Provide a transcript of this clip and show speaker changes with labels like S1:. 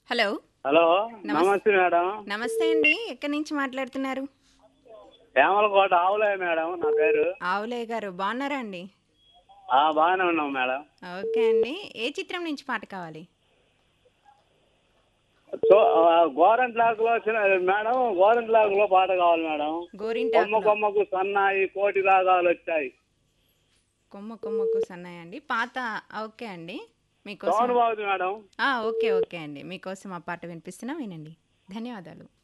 S1: Hello.
S2: Hello.
S1: నమస్
S2: నమస్తే madam.
S1: నమస్తే అండి. ఎక్కడి నుంచి మాట్లాడుతున్నారు?
S2: వేమలకోట ఆవులయ్య మేడం నా పేరు.
S1: ఆవులయ్య గారు బాగున్నారా అండి?
S2: బాగానే ఉన్నాం మేడం.
S1: ఓకే అండి. ఏ చిత్రం నుంచి పాట కావాలి?
S2: గోరంట్లాకులో మేడం, గోరంట్లాకులో పాట కావాలి మేడం. కొమ్మ
S1: గోరింటాకులో
S2: కొమ్మకు సన్నాయి కోటి రాగాలు వచ్చాయి.
S1: కొమ్మ కొమ్మకు సన్నాయి అండి. పాత ఓకే అండి. మీకోసం
S2: సోను బాబుది మేడం.
S1: ఓకే ఓకే అండి. మీకోసం ఆ పాట వినిపిస్తున్నా వినండి. ధన్యవాదాలు.